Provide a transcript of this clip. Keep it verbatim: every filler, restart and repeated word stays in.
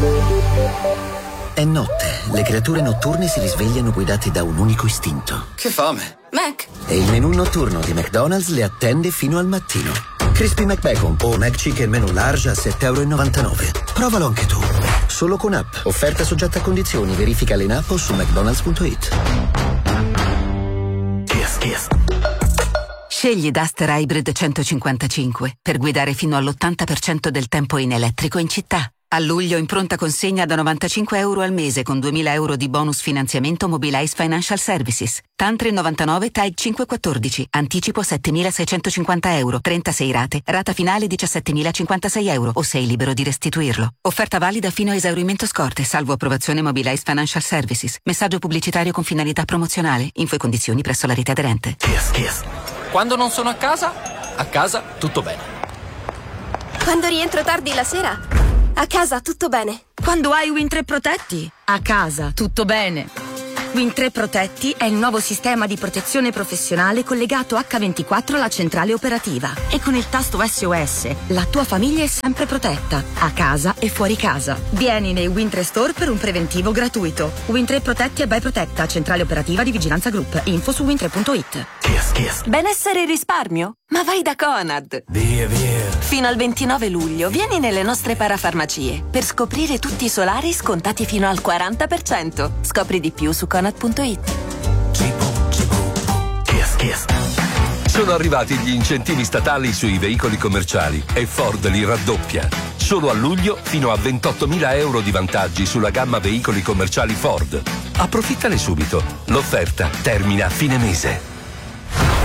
È notte, le creature notturne si risvegliano guidate da un unico istinto. Che fame! Mac! E il menù notturno di McDonald's le attende fino al mattino. Crispy McBacon o McChicken menù large a sette e novantanove euro. Provalo anche tu. Solo con app. Offerta soggetta a condizioni. Verifica in app o su mcdonalds punto it. Kiss, kiss. Scegli Duster Hybrid centocinquantacinque per guidare fino all'ottanta per cento del tempo in elettrico in città. A luglio in pronta consegna da novantacinque euro al mese con duemila euro di bonus finanziamento Mobilize Financial Services. TAN tre novantanove T A I cinquecentoquattordici. Anticipo settemilaseicentocinquanta euro. trentasei rate. Rata finale diciassettemilacinquantasei euro o sei libero di restituirlo. Offerta valida fino a esaurimento scorte, salvo approvazione Mobilize Financial Services. Messaggio pubblicitario con finalità promozionale. Info e condizioni presso la rete aderente. Kiss, kiss. Quando non sono a casa, a casa tutto bene. Quando rientro tardi la sera, a casa tutto bene. Quando hai Win tre Protetti, a casa tutto bene. Win tre Protetti è il nuovo sistema di protezione professionale collegato acca ventiquattro alla centrale operativa. E con il tasto S O S la tua famiglia è sempre protetta, a casa e fuori casa. Vieni nei Win tre Store per un preventivo gratuito. Win tre Protetti e by Protetta, centrale operativa di Vigilanza Group. Info su win tre punto it. Kiss, kiss. Benessere e risparmio? Ma vai da Conad! Via, via. Fino al ventinove luglio vieni nelle nostre parafarmacie per scoprire tutti i solari scontati fino al quaranta per cento. Scopri di più su conad punto it. Kiss, kiss. Sono arrivati gli incentivi statali sui veicoli commerciali e Ford li raddoppia. Solo a luglio fino a ventottomila euro di vantaggi sulla gamma veicoli commerciali Ford. Approfittane subito. L'offerta termina a fine mese.